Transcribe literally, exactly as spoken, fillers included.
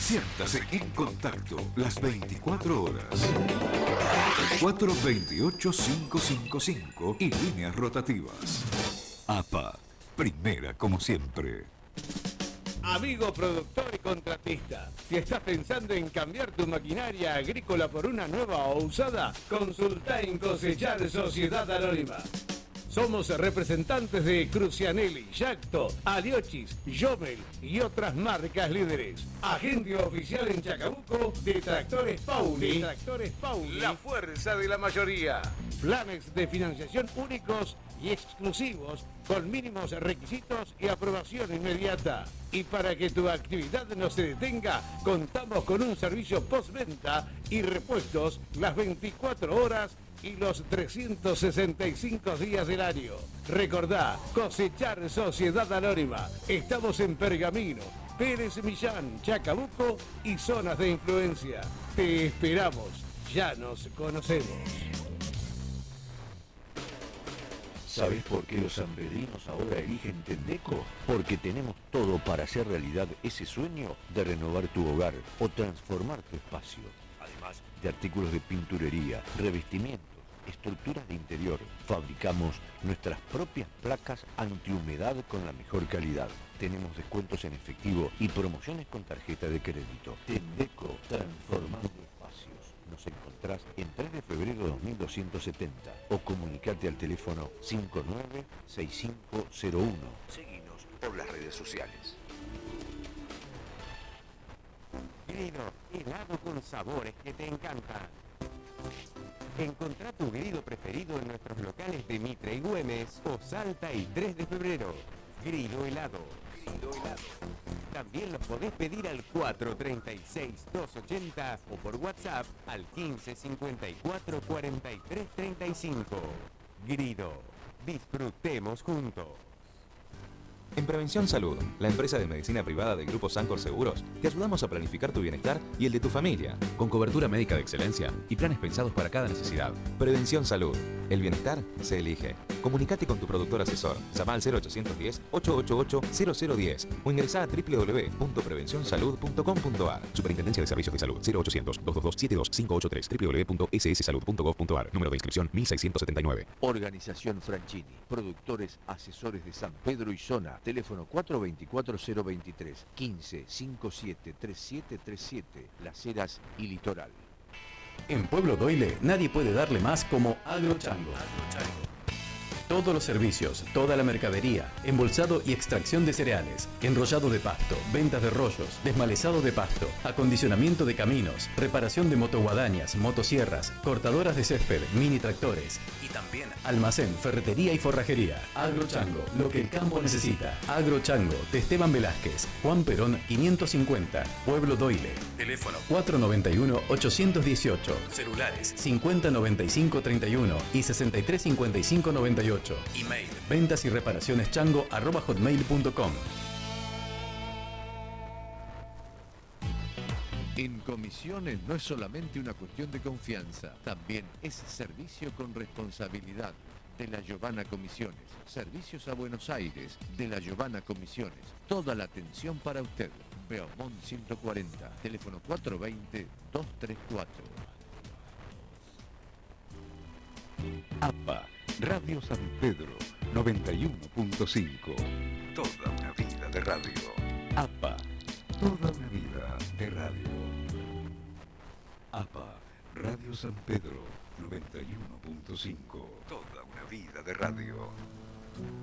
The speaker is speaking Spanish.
Siéntase en contacto las veinticuatro horas. cuatro dos ocho, cinco cinco cinco y líneas rotativas. A P A, primera como siempre. Amigo productor y contratista, si estás pensando en cambiar tu maquinaria agrícola por una nueva o usada, consulta en Cosechar Sociedad Anónima. Somos representantes de Crucianelli, Yacto, Aliochis, Jomel y otras marcas líderes. Agente oficial en Chacabuco de Tractores Pauli. De Tractores Pauli. La fuerza de la mayoría. Planes de financiación únicos y exclusivos con mínimos requisitos y aprobación inmediata. Y para que tu actividad no se detenga, contamos con un servicio postventa y repuestos las veinticuatro horas y los trescientos sesenta y cinco días del año. Recordá, Cosechar Sociedad Anónima. Estamos en Pergamino, Pérez Millán, Chacabuco y zonas de influencia. Te esperamos. Ya nos conocemos. ¿Sabés por qué los sanpedrinos ahora eligen Tendeco? Porque tenemos todo para hacer realidad ese sueño de renovar tu hogar o transformar tu espacio. Además de artículos de pinturería, revestimientos, estructuras de interior, fabricamos nuestras propias placas antihumedad con la mejor calidad. Tenemos descuentos en efectivo y promociones con tarjeta de crédito. Tendeco, transformando espacios. Nos encontrás en tres de febrero dos mil doscientos setenta o comunicate al teléfono cinco nueve seis cinco cero uno. Seguinos por las redes sociales. Grido, helado con sabores que te encantan. Encontrá tu grido preferido en nuestros locales de Mitre y Güemes o Salta y tres de febrero. Grido helado. Grido helado. También los podés pedir al cuatro tres seis, dos ocho cero o por WhatsApp al quince cincuenta y cuatro cuarenta y tres treinta y cinco. Grido. Disfrutemos juntos. En Prevención Salud, la empresa de medicina privada del Grupo Sancor Seguros, te ayudamos a planificar tu bienestar y el de tu familia, con cobertura médica de excelencia y planes pensados para cada necesidad. Prevención Salud, el bienestar se elige. Comunicate con tu productor asesor, llama al cero ochocientos diez, ochocientos ochenta y ocho, cero cero diez o ingresá a doble u doble u doble u punto prevención salud punto com punto a r. Superintendencia de Servicios de Salud, cero ochocientos, doscientos veintidós, setenta y dos cinco ochenta y tres, doble u doble u doble u punto ese ese salud punto gov punto a r, número de inscripción mil seiscientos setenta y nueve. Organización Franchini, productores asesores de San Pedro y zona, teléfono cuatro dos cuatro cero dos tres, quince cincuenta y siete treinta y siete treinta y siete, Las Heras y Litoral. En Pueblo Doyle nadie puede darle más como Agrochango. Todos los servicios, toda la mercadería, embolsado y extracción de cereales, enrollado de pasto, ventas de rollos, desmalezado de pasto, acondicionamiento de caminos, reparación de motoguadañas, motosierras, cortadoras de césped, mini tractores y también almacén, ferretería y forrajería. Agrochango, lo que el campo necesita. Agrochango, de Esteban Velázquez, Juan Perón quinientos cincuenta, Pueblo Doyle. Teléfono cuatro nueve uno, ochocientos dieciocho, celulares cincuenta noventa y cinco treinta y uno y sesenta y tres cincuenta y cinco noventa y ocho. Email ventas y reparaciones chango arroba hotmail punto com. En comisiones no es solamente una cuestión de confianza, también es servicio con responsabilidad. De la Giovanna Comisiones, servicios a Buenos Aires, de la Giovanna Comisiones, toda la atención para usted. Beaumont ciento cuarenta, teléfono cuatro dos cero, dos tres cuatro. A P A, Radio San Pedro, noventa y uno punto cinco. Toda una vida de radio. A P A, toda una vida de radio. A P A, Radio San Pedro, noventa y uno punto cinco. Toda una vida de radio.